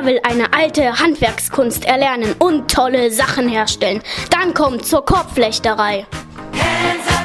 will eine alte Handwerkskunst erlernen und tolle Sachen herstellen. Dann kommt zur Korbflechterei. Hands up.